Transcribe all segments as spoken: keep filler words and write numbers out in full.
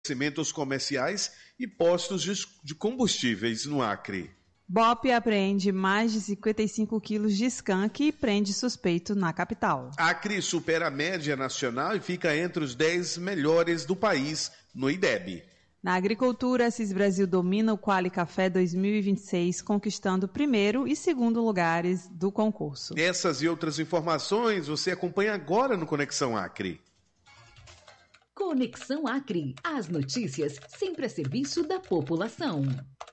Estabelecimentos comerciais e postos de combustíveis no Acre. B O P apreende mais de cinquenta e cinco quilos de skunk e prende suspeito na capital. Acre supera a média nacional e fica entre os dez melhores do país no I D E B. Na agricultura, a Cis Brasil domina o Quali Café dois mil e vinte e seis, conquistando primeiro e segundo lugares do concurso. Essas e outras informações você acompanha agora no Conexão Acre. Conexão Acre, as notícias sempre a serviço da população.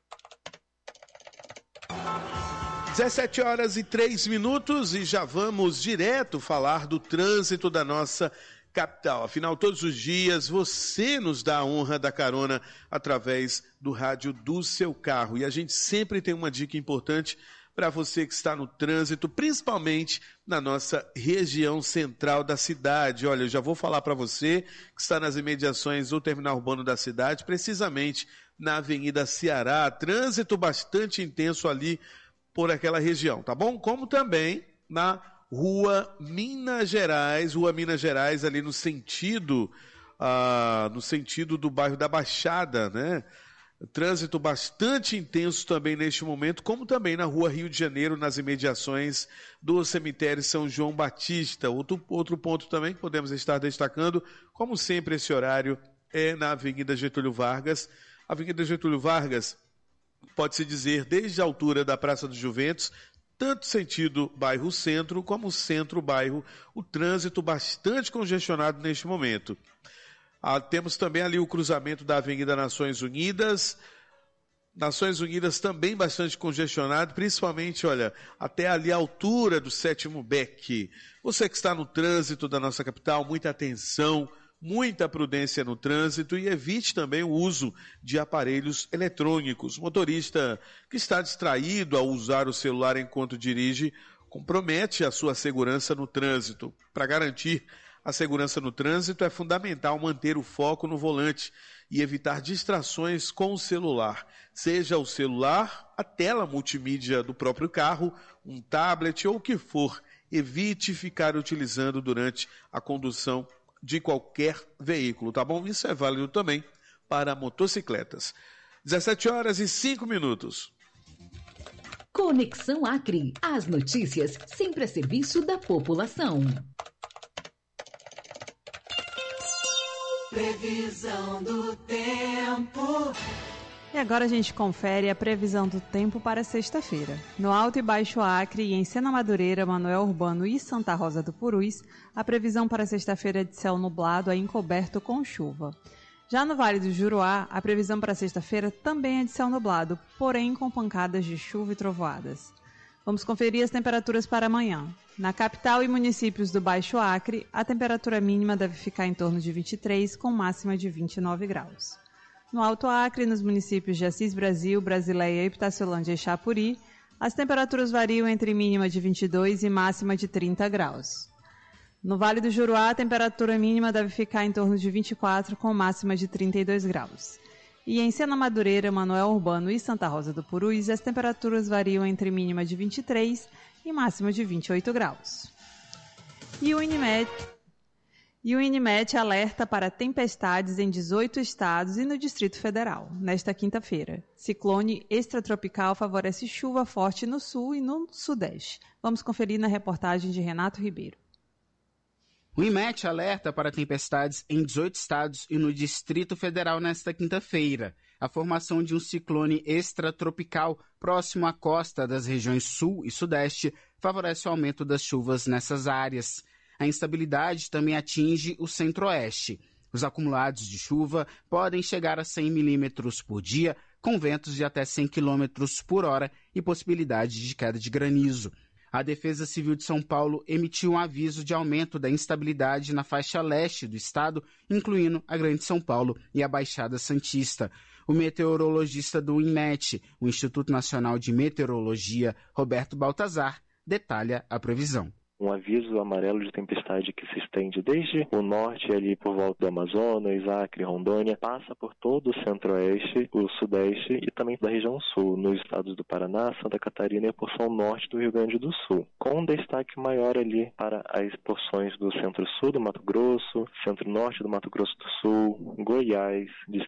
dezessete horas e três minutos e já vamos direto falar do trânsito da nossa capital. Afinal, todos os dias você nos dá a honra da carona através do rádio do seu carro. E a gente sempre tem uma dica importante para você que está no trânsito, principalmente na nossa região central da cidade. Olha, eu já vou falar para você que está nas imediações do terminal urbano da cidade, precisamente na Avenida Ceará. Trânsito bastante intenso ali por aquela região, tá bom? Como também na Rua Minas Gerais, Rua Minas Gerais ali no sentido, ah, no sentido do bairro da Baixada, né? Trânsito bastante intenso também neste momento, como também na Rua Rio de Janeiro, nas imediações do cemitério São João Batista. Outro, outro ponto também que podemos estar destacando, como sempre esse horário é na Avenida Getúlio Vargas. Avenida Getúlio Vargas, pode-se dizer, desde a altura da Praça dos Juventus, tanto sentido bairro centro, como centro bairro, o trânsito bastante congestionado neste momento. Ah, temos também ali o cruzamento da Avenida Nações Unidas, Nações Unidas também bastante congestionado, principalmente, olha, até ali a altura do sétimo beck. Você que está no trânsito da nossa capital, muita atenção, muita prudência no trânsito e evite também o uso de aparelhos eletrônicos. Motorista que está distraído ao usar o celular enquanto dirige, compromete a sua segurança no trânsito. Para garantir a segurança no trânsito, é fundamental manter o foco no volante e evitar distrações com o celular. Seja o celular, a tela multimídia do próprio carro, um tablet ou o que for. Evite ficar utilizando durante a condução de qualquer veículo, tá bom? Isso é válido também para motocicletas. dezessete horas e cinco minutos. Conexão Acre, as notícias sempre a serviço da população. Previsão do tempo. E agora a gente confere a previsão do tempo para sexta-feira. No Alto e Baixo Acre e em Sena Madureira, Manoel Urbano e Santa Rosa do Purus, a previsão para sexta-feira é de céu nublado a encoberto com chuva. Já no Vale do Juruá, a previsão para sexta-feira também é de céu nublado, porém com pancadas de chuva e trovoadas. Vamos conferir as temperaturas para amanhã. Na capital e municípios do Baixo Acre, a temperatura mínima deve ficar em torno de vinte e três, com máxima de vinte e nove graus. No Alto Acre, nos municípios de Assis Brasil, Brasileia, Ipitaciolândia e Chapuri, as temperaturas variam entre mínima de vinte e dois e máxima de trinta graus. No Vale do Juruá, a temperatura mínima deve ficar em torno de vinte e quatro, com máxima de trinta e dois graus. E em Sena Madureira, Manoel Urbano e Santa Rosa do Purus, as temperaturas variam entre mínima de vinte e três e máxima de vinte e oito graus. E o INMET, e o INMET alerta para tempestades em dezoito estados e no Distrito Federal, nesta quinta-feira. Ciclone extratropical favorece chuva forte no sul e no sudeste. Vamos conferir na reportagem de Renato Ribeiro. O INMET alerta para tempestades em dezoito estados e no Distrito Federal nesta quinta-feira. A formação de um ciclone extratropical próximo à costa das regiões sul e sudeste favorece o aumento das chuvas nessas áreas. A instabilidade também atinge o centro-oeste. Os acumulados de chuva podem chegar a cem milímetros por dia, com ventos de até cem quilômetros por hora e possibilidade de queda de granizo. A Defesa Civil de São Paulo emitiu um aviso de aumento da instabilidade na faixa leste do estado, incluindo a Grande São Paulo e a Baixada Santista. O meteorologista do INMET, o Instituto Nacional de Meteorologia, Roberto Baltazar, detalha a previsão. um aviso amarelo de tempestade que se estende desde o norte, ali por volta do Amazonas, Acre, Rondônia, passa por todo o centro-oeste, o sudeste e também da região sul, nos estados do Paraná, Santa Catarina e a porção norte do Rio Grande do Sul, com um destaque maior ali para as porções do centro-sul do Mato Grosso, centro-norte do Mato Grosso do Sul, Goiás,